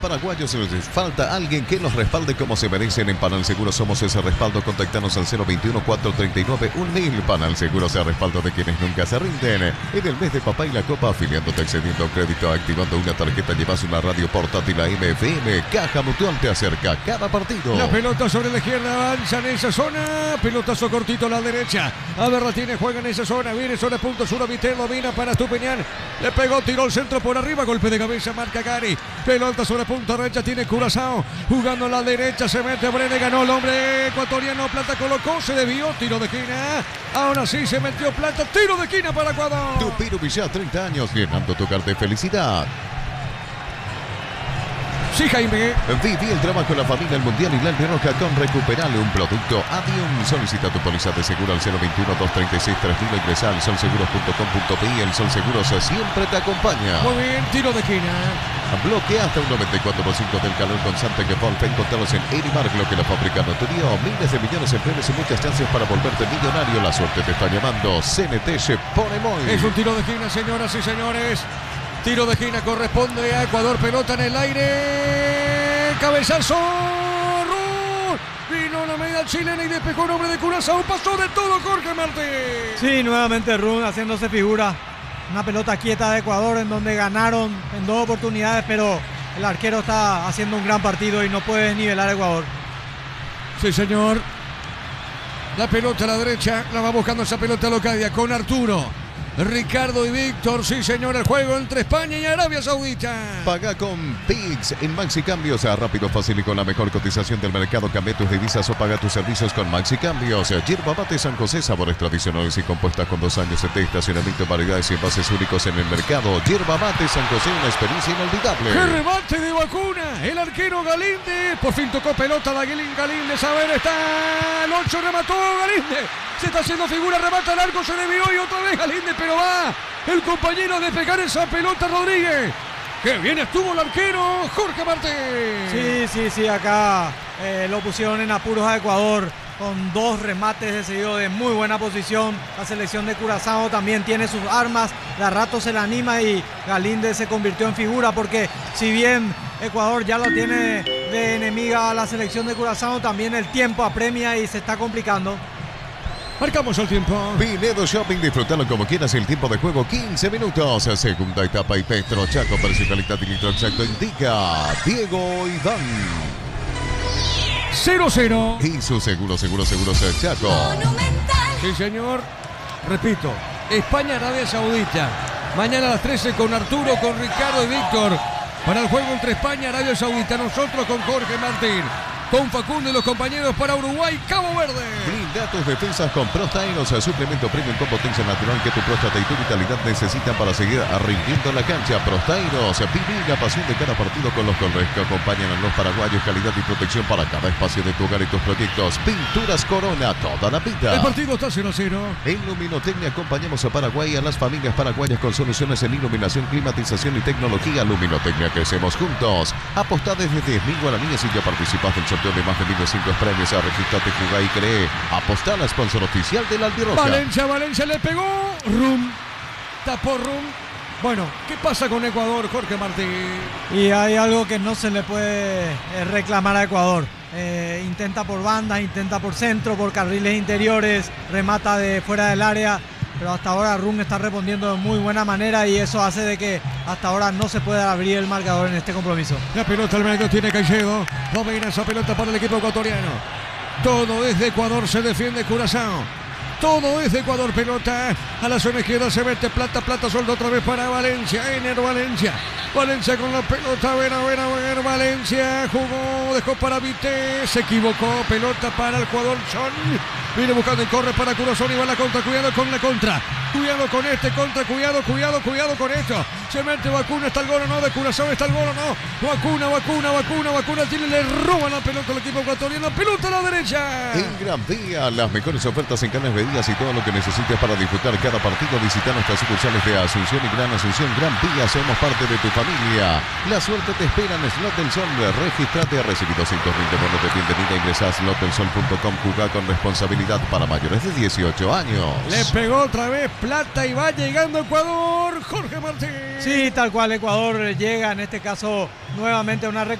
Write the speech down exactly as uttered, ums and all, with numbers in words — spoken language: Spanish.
Paraguayos, les falta alguien que los respalde como se merecen. En Panal Seguro somos ese respaldo. Contactanos al cero veintiuno, cuatrocientos treinta y nueve, un mil. Panal Seguro sea respaldo de quienes nunca se rinden. En el mes de Papá y la Copa, afiliándote, accediendo a un crédito, activando una tarjeta, llevas una radio portátil a M F M. Caja Mutual te acerca cada partido. La pelota sobre la izquierda, avanza en esa zona. Pelotazo cortito a la derecha. A ver, la tiene, juega en esa zona. Viene sobre punto sur, Vitel, domina para Estupiñán. Le pegó, tiró el centro por arriba. Golpe de cabeza, marca Gary. Pelota sobre punta derecha, tiene Curazao. Jugando a la derecha, se mete Brene, ganó el hombre ecuatoriano. Plata colocó, se desvió, tiro de esquina. Ahora sí se metió Plata, tiro de esquina para Ecuador. Tupiro Villar, treinta años, llenando tu carta de felicidad. Sí, Jaime. Viví el trabajo en la familia, el mundial y la Roja con Recuperale, un producto Adium. Solicita tu póliza de seguro al cero veintiuno, doscientos treinta y seis, tres mil. Ingresa al sol seguros punto com punto pe i. El Sol Seguros siempre te acompaña. Muy bien, tiro de esquina. Bloquea hasta un noventa y cuatro por ciento del calor constante que Volpe. Encontrarlos en Erimark, lo que la fábrica no te dio. Miles de millones en premios y muchas chances para volverte millonario. La suerte te está llamando. C N T se pone muy. Es un tiro de esquina, señoras y señores. Tiro de esquina corresponde a Ecuador. Pelota en el aire. Cabezazo. Run. Vino la media chilena y despejó el hombre de Curazao. Pasó de todo Jorge Martín. Sí, nuevamente Run haciéndose figura. Una pelota quieta de Ecuador en donde ganaron en dos oportunidades, pero el arquero está haciendo un gran partido y no puede nivelar a Ecuador. Sí, señor. La pelota a la derecha. La va buscando esa pelota Locadia con Arturo, Ricardo y Víctor. Sí, señor, el juego entre España y Arabia Saudita. Paga con Pix en Maxi Cambios. Rápido, fácil y con la mejor cotización del mercado. Cambia tus divisas o paga tus servicios con Maxi Cambios. Yerba Mate San José, sabores tradicionales y compuestas con dos años de estacionamiento, variedades y envases únicos en el mercado. Yerba Mate San José, una experiencia inolvidable. ¡Qué remate de vacuna! El arquero Galinde. Por fin tocó pelota la Galinde. A ver, está el ocho, remató Galinde. Se está haciendo figura, remata el arco, se desvió y otra vez Galinde, pero va el compañero de pegar esa pelota, Rodríguez. ¡Qué bien estuvo el arquero Jorge Martín! Sí, sí, sí, acá eh, lo pusieron en apuros a Ecuador con dos remates de seguido de muy buena posición. La selección de Curazao también tiene sus armas, de a rato se la anima y Galinde se convirtió en figura porque si bien Ecuador ya lo tiene de enemiga a la selección de Curazao, también el tiempo apremia y se está complicando. Marcamos el tiempo. Pinedo Shopping, disfrutalo como quieras. El tiempo de juego quince minutos. Segunda etapa y Petro Chaco, precio, calidad y litro exacto indica Diego Iván. cero cero. Y su seguro, seguro, seguro Chaco. Monumental. Sí, señor. Repito, España, Arabia Saudita. Mañana a las trece con Arturo, con Ricardo y Víctor. Para el juego entre España y Arabia Saudita. Nosotros con Jorge Martín, con Facundo y los compañeros para Uruguay, Cabo Verde. Brinda tus defensas con Prostainos, suplemento premium con potencia natural que tu próstata y tu vitalidad necesitan para seguir rindiendo la cancha. Prostainos, viví la pasión de cada partido con los colores que acompañan a los paraguayos. Calidad y protección para cada espacio de tu hogar y tus proyectos. Pinturas Corona, toda la vida. El partido está cero cero. En Luminotecnia acompañamos a Paraguay, a las familias paraguayas con soluciones en iluminación, climatización y tecnología. Luminotecnia, crecemos juntos. Apostá desde diez mil guaraníes y ya participas del sorteo de más de mil doscientos premios. Registrate, jugá y cree. Apostá, la sponsor oficial del Albirroja. Valencia, Valencia le pegó. Rum. Tapó Rum. Bueno, ¿qué pasa con Ecuador, Jorge Martín? Y hay algo que no se le puede eh, reclamar a Ecuador. Eh, intenta por bandas, intenta por centro, por carriles interiores, remata de fuera del área. Pero hasta ahora Rum está respondiendo de muy buena manera y eso hace de que hasta ahora no se pueda abrir el marcador en este compromiso. La pelota al medio tiene Caicedo. Domina esa pelota para el equipo ecuatoriano. Todo es de Ecuador, se defiende Curazao. Todo es de Ecuador, pelota a la zona izquierda, se mete Plata, Plata suelta otra vez para Valencia, Ener Valencia. Valencia con la pelota, a ver, a ver, a ver, Valencia jugó, dejó para Vite, se equivocó, pelota para el jugador Son. Viene buscando y corre para Curazao y va a la contra, cuidado con la contra. Cuidado con este contra, cuidado, cuidado, cuidado con esto. Se mete Vacuna, está el gol o no, de Curazao está el gol o no. Vacuna, Vacuna, Vacuna, Vacuna, tiene, le roba la pelota al equipo ecuatoriano, pelota a la derecha. En Gran Vía, las mejores ofertas en carnes, bebidas y todo lo que necesites para disfrutar cada partido. Visita nuestras sucursales de Asunción y Gran Asunción. Gran Vía, somos parte de tu familia. La suerte te espera en Slot del Sol. Registrate, recibí doscientos mil de bonos de bienvenida. Ingresa a slot del sol punto com. Jugá con responsabilidad para mayores de dieciocho años. Le pegó otra vez Plata y va llegando Ecuador. Jorge Martín. Sí, tal cual, Ecuador llega en este caso nuevamente a una